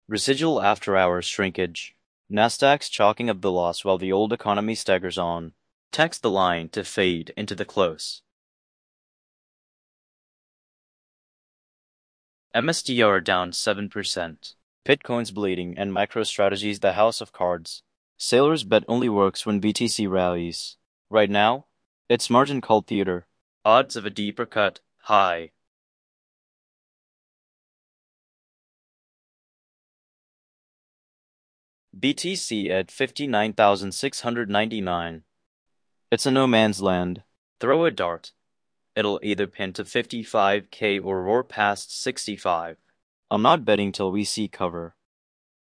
Residual after-hours shrinkage. Nasdaq's chalking up the loss while the old economy staggers on. Text the line to fade into the close. MSTR down 7%. Bitcoin's bleeding and MicroStrategy's the house of cards. Sailor's bet only works when BTC rallies. Right now, it's margin call theater. Odds of a deeper cut, high. BTC at 59,699. It's a no man's land. Throw a dart. It'll either pin to 55K or roar past 65. I'm not betting till we see cover.